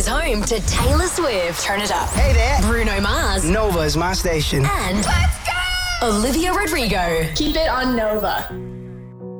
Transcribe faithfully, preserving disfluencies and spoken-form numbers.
is home to Taylor Swift. Turn it up. Hey there. Bruno Mars. Nova is my station. And Let's go! Olivia Rodrigo. Keep it on Nova.